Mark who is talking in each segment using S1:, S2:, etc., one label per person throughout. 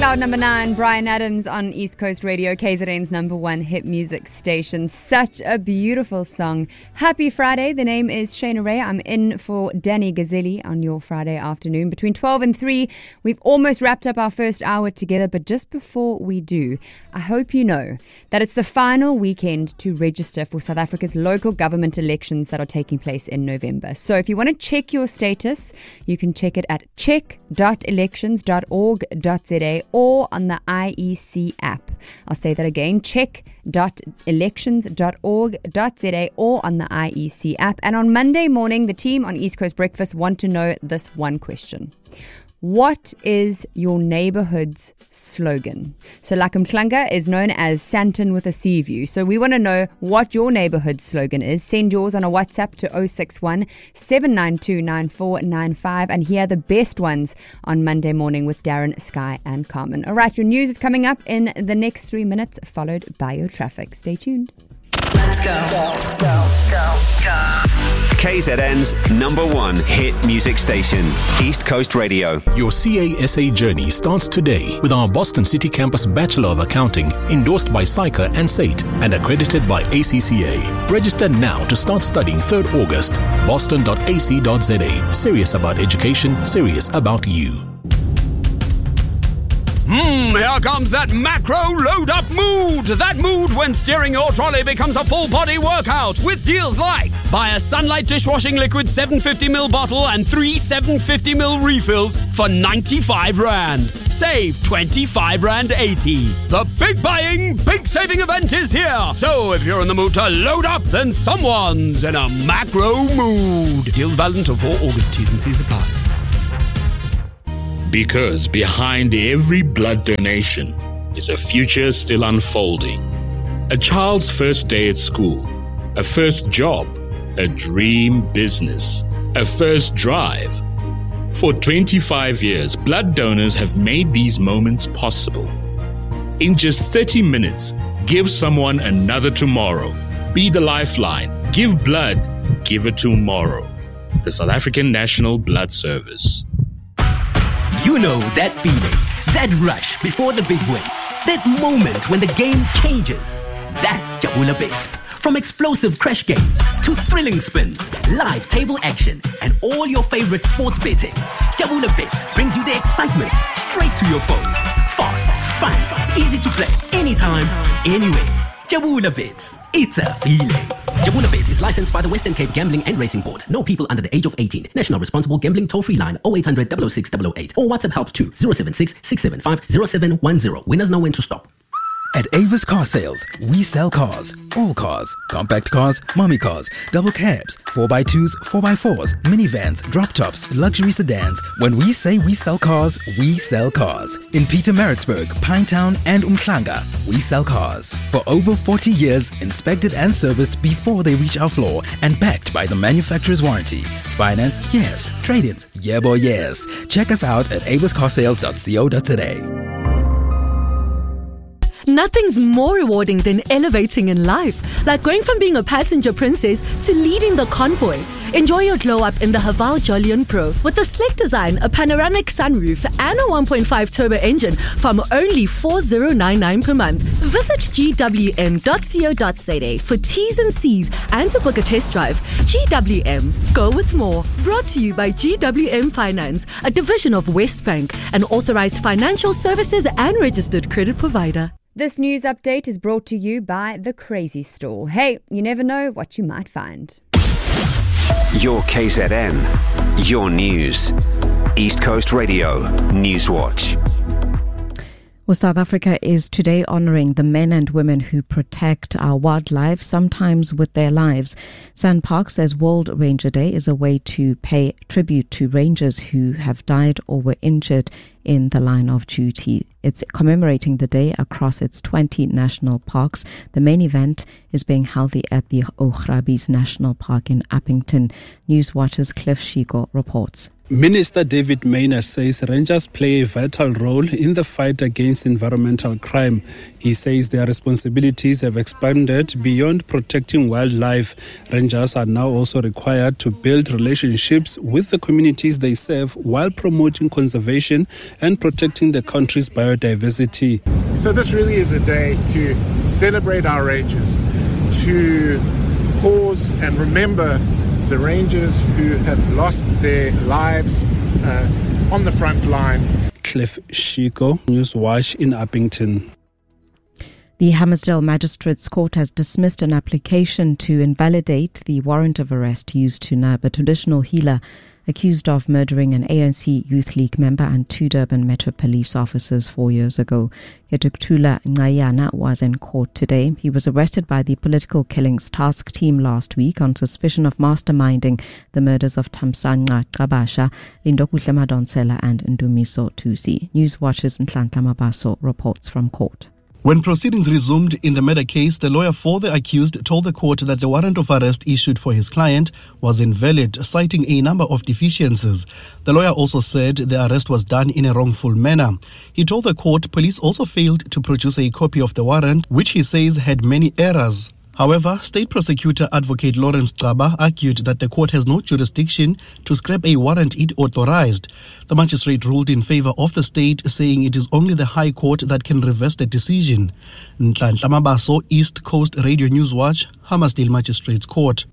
S1: Cloud number 9, Brian Adams on East Coast Radio, KZN's number 1 hit music station. Such a beautiful song. Happy Friday. The name is Shayna Ray. I'm in for Danny Gazzelli on your Friday afternoon. Between 12 and 3, we've almost wrapped up our first hour together, but just before we do, I hope you know that it's the final weekend to register for South Africa's local government elections that are taking place in November. So if you want to check your status, you can check it at check.elections.org.za or on the IEC app. I'll say that again, check.elections.org.za or on the IEC app. And on Monday morning, the team on East Coast Breakfast want to know this one question. What is your neighborhood's slogan? So Umhlanga is known as Sandton with a sea view. So we want to know what your neighborhood slogan is. Send yours on a WhatsApp to 061 792 9495 and hear the best ones on Monday morning with Darren, Sky and Carmen. All right, your news is coming up in the next 3 minutes, followed by your traffic. Stay tuned.
S2: Let's go.
S3: KZN's number 1 hit music station, East Coast Radio.
S4: Your CASA journey starts today with our Boston City Campus Bachelor of Accounting, endorsed by SAICA and SAIT and accredited by ACCA. Register now to start studying 3rd August. boston.ac.za. Serious about education, serious about you.
S5: Here comes that macro load-up mood. That mood when steering your trolley becomes a full-body workout with deals like buy a Sunlight dishwashing liquid 750ml bottle and 3 750ml refills for 95 Rand. Save 25 Rand 80. The big buying, big saving event is here. So if you're in the mood to load up, then someone's in a macro mood. Deals valid until 4 August. T's and C's apply.
S6: Because behind every blood donation is a future still unfolding. A child's first day at school, a first job, a dream business, a first drive. For 25 years, blood donors have made these moments possible. In just 30 minutes, give someone another tomorrow. Be the lifeline. Give blood. Give it tomorrow. The South African National Blood Service.
S7: You know that feeling, that rush before the big win, that moment when the game changes. That's Jabula Bets. From explosive crash games to thrilling spins, live table action, and all your favorite sports betting, Jabula Bets brings you the excitement straight to your phone. Fast, fun, easy to play, anytime, anywhere. Jabula Bets. It's a feeling. Jabula Bets is licensed by the Western Cape Gambling and Racing Board. No people under the age of 18. National Responsible Gambling Toll-Free line 0800 006 008 or WhatsApp help to 076 675 0710. Winners know when to stop.
S8: At Avis Car Sales, we sell cars. All cars. Compact cars, mommy cars, double cabs, 4x2s, 4x4s, minivans, drop tops, luxury sedans. When we say we sell cars, we sell cars. In Pietermaritzburg, Pinetown and Umhlanga, we sell cars. For over 40 years, inspected and serviced before they reach our floor and backed by the manufacturer's warranty. Finance? Yes. Trade-ins? Yeah boy, yes. Check us out at aviscarsales.co.za.
S9: Nothing's more rewarding than elevating in life, like going from being a passenger princess to leading the convoy. Enjoy your glow up in the Haval Jolion Pro with a slick design, a panoramic sunroof, and a 1.5 turbo engine from only 4,099 per month. Visit gwm.co.za for T's and C's and to book a test drive. GWM, go with more. Brought to you by GWM Finance, a division of Westbank, an authorized financial services and registered credit provider.
S1: This news update is brought to you by The Crazy Store. Hey, you never know what you might find.
S3: Your KZN, your news. East Coast Radio, Newswatch.
S10: Well, South Africa is today honouring the men and women who protect our wildlife, sometimes with their lives. SANParks says World Ranger Day is a way to pay tribute to rangers who have died or were injured in the line of duty. It's commemorating the day across its 20 national parks. The main event is being held at the Ograbies National Park in Appington. Newswatch's Cliff Shigo reports.
S2: Minister David Maynard says rangers play a vital role in the fight against environmental crime. He says their responsibilities have expanded beyond protecting wildlife. Rangers are now also required to build relationships with the communities they serve while promoting conservation and protecting the country's biodiversity.
S11: So this really is a day to celebrate our rangers, to pause and remember the rangers who have lost their lives on the front line.
S2: Cliff Shiko, Newswatch in Uppington.
S10: The Hammersdale Magistrates Court has dismissed an application to invalidate the warrant of arrest used to nab a traditional healer accused of murdering an ANC Youth League member and 2 Durban Metro Police officers 4 years ago. Ketuktula Ngayana was in court today. He was arrested by the Political Killings Task Team last week on suspicion of masterminding the murders of Thamsanqa Qabasha, Lindokuhle Madonsela and Ndumiso Tusi. Newswatch's Nhlanhla Mabaso reports from court.
S12: When proceedings resumed in the murder case, the lawyer for the accused told the court that the warrant of arrest issued for his client was invalid, citing a number of deficiencies. The lawyer also said the arrest was done in a wrongful manner. He told the court police also failed to produce a copy of the warrant, which he says had many errors. However, State Prosecutor Advocate Lawrence Xaba argued that the court has no jurisdiction to scrap a warrant it authorized. The magistrate ruled in favor of the state, saying it is only the High Court that can reverse the decision. Nhlanhla Mabaso, East Coast Radio Newswatch, Hammersdale Magistrates Court.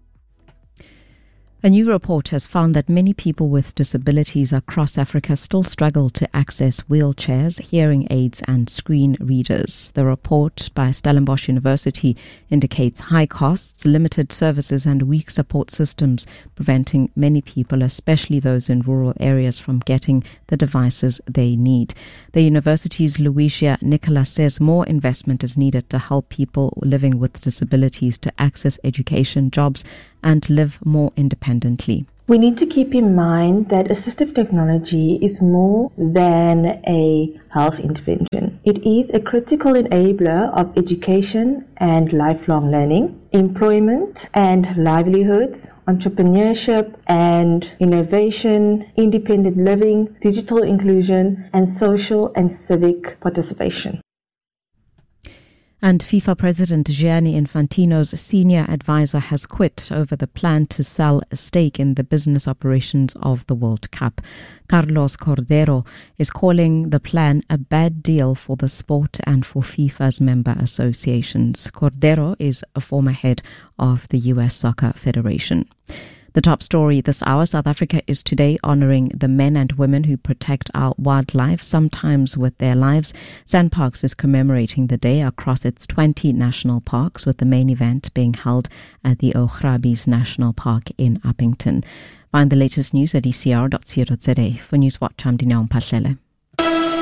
S10: A new report has found that many people with disabilities across Africa still struggle to access wheelchairs, hearing aids and screen readers. The report by Stellenbosch University indicates high costs, limited services and weak support systems, preventing many people, especially those in rural areas, from getting the devices they need. The university's Louisia Nicholas says more investment is needed to help people living with disabilities to access education, jobs and live more independently.
S13: We need to keep in mind that assistive technology is more than a health intervention. It is a critical enabler of education and lifelong learning, employment and livelihoods, entrepreneurship and innovation, independent living, digital inclusion, and social and civic participation.
S10: And FIFA President Gianni Infantino's senior advisor has quit over the plan to sell a stake in the business operations of the World Cup. Carlos Cordero is calling the plan a bad deal for the sport and for FIFA's member associations. Cordero is a former head of the US Soccer Federation. The top story this hour: South Africa is today honouring the men and women who protect our wildlife, sometimes with their lives. SANParks is commemorating the day across its 20 national parks, with the main event being held at the Ograbis National Park in Uppington. Find the latest news at ecr.co.za. For Newswatch, I'm Dineo Mphahlele.